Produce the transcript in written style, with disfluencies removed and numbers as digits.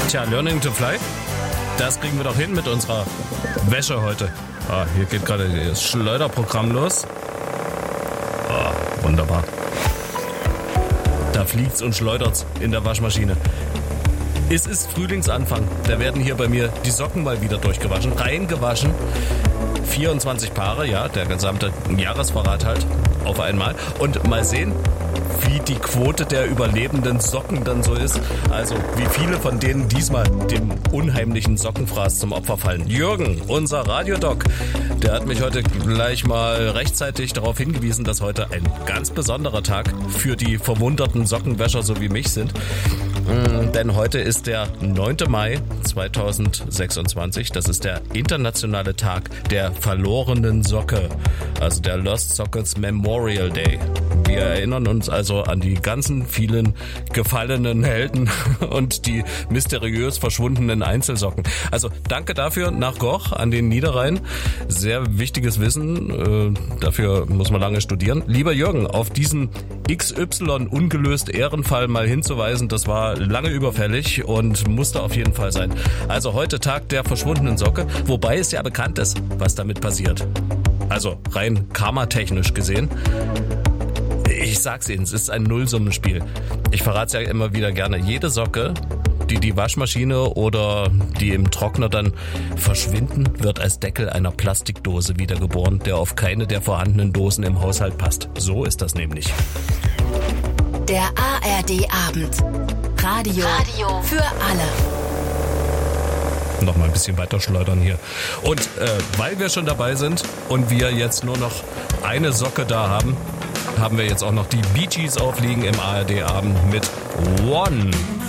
Tja, Learning to Fly, das kriegen wir doch hin mit unserer Wäsche heute. Hier geht gerade das Schleuderprogramm los. Wunderbar. Da fliegt's und schleudert's in der Waschmaschine. Es ist Frühlingsanfang. Da werden hier bei mir die Socken mal wieder durchgewaschen, reingewaschen. 24 Paare, ja, der gesamte Jahresvorrat halt auf einmal. Und mal sehen, wie die Quote der überlebenden Socken dann so ist. Also wie viele von denen diesmal dem unheimlichen Sockenfraß zum Opfer fallen. Jürgen, unser Radiodoc, der hat mich heute gleich mal rechtzeitig darauf hingewiesen, dass heute ein ganz besonderer Tag für die verwunderten Sockenwäscher so wie mich sind. Denn heute ist der 9. Mai 2026. Das ist der internationale Tag der verlorenen Socke. Also der Lost Sockets Memorial Day. Wir erinnern uns also an die ganzen vielen gefallenen Helden und die mysteriös verschwundenen Einzelsocken. Also danke dafür nach Goch an den Niederrhein. Sehr wichtiges Wissen. Dafür muss man lange studieren. Lieber Jürgen, auf diesen XY ungelöst Ehrenfall mal hinzuweisen, das war lange überfällig und musste auf jeden Fall sein. Also heute Tag der verschwundenen Socke, wobei es ja bekannt ist, was damit passiert. Also rein karmatechnisch gesehen. Ich sag's Ihnen, es ist ein Nullsummenspiel. Ich verrate es ja immer wieder gerne. Jede Socke, die Waschmaschine oder die im Trockner dann verschwinden, wird als Deckel einer Plastikdose wiedergeboren, der auf keine der vorhandenen Dosen im Haushalt passt. So ist das nämlich. Der ARD-Abend. Radio für alle. Noch mal ein bisschen weiter schleudern hier. Und weil wir schon dabei sind und wir jetzt nur noch eine Socke da haben wir jetzt auch noch die Bee Gees aufliegen im ARD-Abend mit One.